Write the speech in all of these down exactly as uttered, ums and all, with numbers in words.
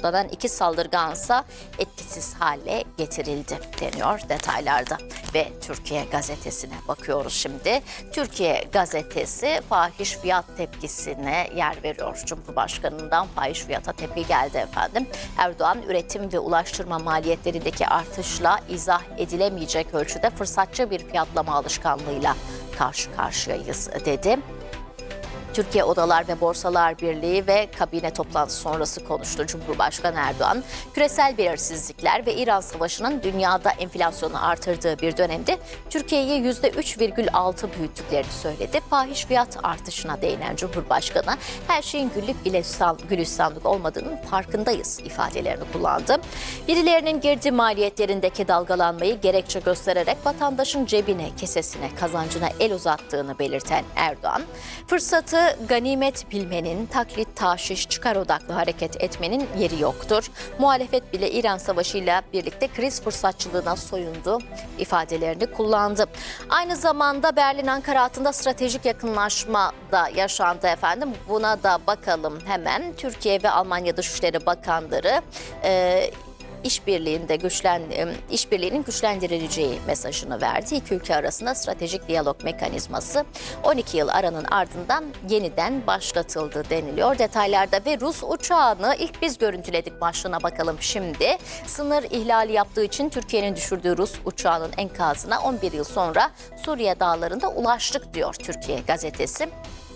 tutuklanan iki saldırgansa etkisiz hale getirildi deniyor detaylarda. Ve Türkiye Gazetesi'ne bakıyoruz şimdi. Türkiye Gazetesi fahiş fiyat tepkisine yer veriyor. Cumhurbaşkanından fahiş fiyata tepki geldi efendim. Erdoğan üretim ve ulaştırma maliyetlerindeki artışla izah edilemeyecek ölçüde fırsatçı bir fiyatlama alışkanlığıyla karşı karşıyayız dedi. Türkiye Odalar ve Borsalar Birliği ve kabine toplantısı sonrası konuştu Cumhurbaşkanı Erdoğan. Küresel belirsizlikler ve İran Savaşı'nın dünyada enflasyonu artırdığı bir dönemde Türkiye'yi yüzde üç virgül altı büyüttüklerini söyledi. Fahiş fiyat artışına değinen Cumhurbaşkanı, her şeyin güllük gülistanlık olmadığının farkındayız ifadelerini kullandı. Birilerinin girdi maliyetlerindeki dalgalanmayı gerekçe göstererek vatandaşın cebine, kesesine, kazancına el uzattığını belirten Erdoğan, fırsatı ganimet bilmenin, taklit, taşiş, çıkar odaklı hareket etmenin yeri yoktur. Muhalefet bile İran Savaşı'yla birlikte kriz fırsatçılığına soyundu ifadelerini kullandı. Aynı zamanda Berlin-Ankara hattında stratejik yakınlaşma da yaşandı efendim. Buna da bakalım hemen. Türkiye ve Almanya Dışişleri Bakanları e, İşbirliğinde güçlen, işbirliğinin güçlendirileceği mesajını verdi. İki ülke arasında stratejik diyalog mekanizması on iki yıl aranın ardından yeniden başlatıldı deniliyor detaylarda. Ve Rus uçağını ilk biz görüntüledik başlığına bakalım şimdi. Sınır ihlali yaptığı için Türkiye'nin düşürdüğü Rus uçağının enkazına on bir yıl sonra Suriye dağlarında ulaştık diyor Türkiye Gazetesi.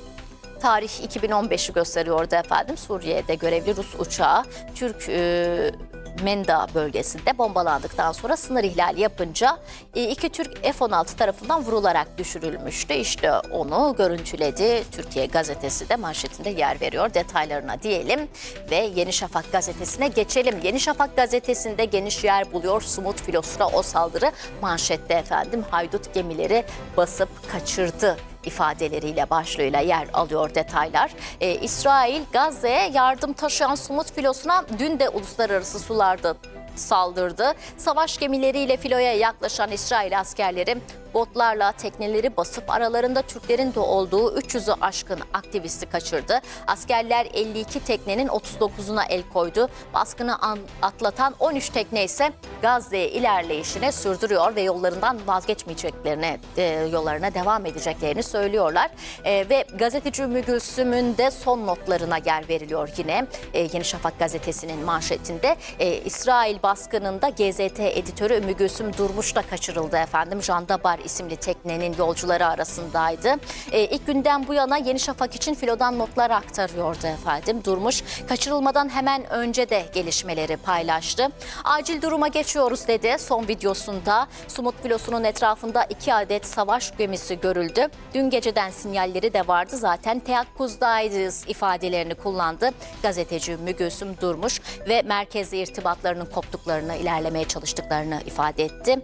Tarih iki bin on beşi gösteriyordu efendim. Suriye'de görevli Rus uçağı Türk e, Menda bölgesinde bombalandıktan sonra sınır ihlali yapınca iki Türk F on altı tarafından vurularak düşürülmüştü. İşte onu görüntüledi. Türkiye Gazetesi de manşetinde yer veriyor. Detaylarına diyelim ve Yeni Şafak gazetesine geçelim. Yeni Şafak gazetesinde geniş yer buluyor Sumut filosuna o saldırı manşette efendim. Haydut gemileri basıp kaçırdı ifadeleriyle başlığıyla yer alıyor detaylar. Ee, İsrail Gazze'ye yardım taşıyan Sumut filosuna dün de uluslararası sularda saldırdı. Savaş gemileriyle filoya yaklaşan İsrail askerleri botlarla tekneleri basıp aralarında Türklerin de olduğu üç yüzü aşkın aktivisti kaçırdı. Askerler elli iki teknenin otuz dokuzuna el koydu. Baskını atlatan on üç tekne ise Gazze'ye ilerleyişine sürdürüyor ve yollarından vazgeçmeyeceklerini, e, yollarına devam edeceklerini söylüyorlar. E, ve gazeteci Ümmü Gülsüm'ün de son notlarına yer veriliyor yine. E, Yeni Şafak gazetesinin manşetinde e, İsrail baskınında G Z T editörü Ümmü Gülsüm Durmuş da kaçırıldı efendim. Jandabar isimli teknenin yolcuları arasındaydı. E, ilk günden bu yana Yeni Şafak için filodan notlar aktarıyordu efendim. Durmuş kaçırılmadan hemen önce de gelişmeleri paylaştı. Acil duruma geçiyoruz dedi son videosunda. Sumut filosunun etrafında iki adet savaş gemisi görüldü. Dün geceden sinyalleri de vardı, zaten teyakkuzdayız ifadelerini kullandı. Gazeteci Ümmü Gülsüm Durmuş ve merkezle irtibatlarının koptuklarını, ilerlemeye çalıştıklarını ifade etti.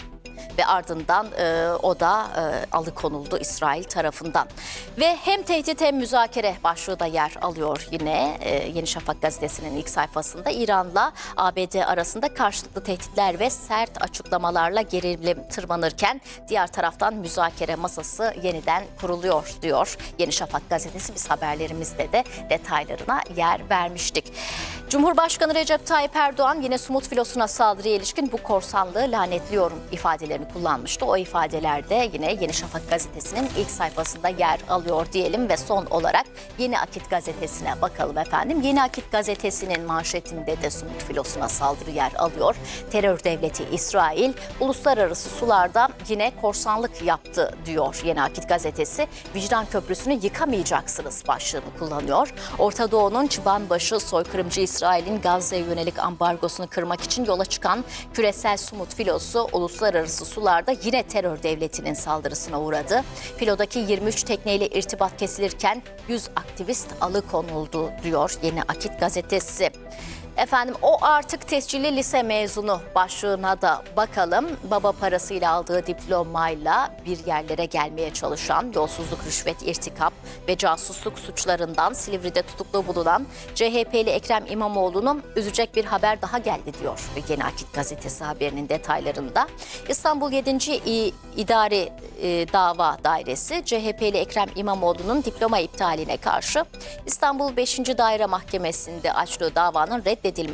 Ve ardından e, o da e, alıkonuldu İsrail tarafından. Ve hem tehdit hem müzakere başlığı da yer alıyor yine e, Yeni Şafak gazetesinin ilk sayfasında. İran'la A B D arasında karşılıklı tehditler ve sert açıklamalarla gerilim tırmanırken diğer taraftan müzakere masası yeniden kuruluyor diyor Yeni Şafak gazetesi. Biz haberlerimizde de detaylarına yer vermiştik. Cumhurbaşkanı Recep Tayyip Erdoğan yine Sumut filosuna saldırıya ilişkin bu korsanlığı lanetliyorum ifadelerini kullanmıştı. O ifadelerde yine Yeni Şafak gazetesinin ilk sayfasında yer alıyor diyelim ve son olarak Yeni Akit gazetesine bakalım efendim. Yeni Akit gazetesinin manşetinde de Sumut filosuna saldırı yer alıyor. Terör devleti İsrail uluslararası sularda yine korsanlık yaptı diyor Yeni Akit gazetesi. Vicdan köprüsünü yıkamayacaksınız başlığını kullanıyor. Orta Doğu'nun çıbanbaşı soykırımcı İsrail'in Gazze'ye yönelik ambargosunu kırmak için yola çıkan küresel Sumut filosu uluslararası sularda yine terör devletinin saldırısına uğradı. Filodaki yirmi üç tekneyle irtibat kesilirken yüz aktivist alıkonuldu diyor Yeni Akit gazetesi. Efendim o artık tescilli lise mezunu başlığına da bakalım. Baba parasıyla aldığı diplomayla bir yerlere gelmeye çalışan, yolsuzluk, rüşvet, irtikap ve casusluk suçlarından Silivri'de tutuklu bulunan C H P'li Ekrem İmamoğlu'nun üzecek bir haber daha geldi diyor Yeni Akit gazetesi haberinin detaylarında. İstanbul yedinci İdari Dava Dairesi C H P'li Ekrem İmamoğlu'nun diploma iptaline karşı İstanbul beşinci Daire Mahkemesi'nde açtığı davanın reddedilmesi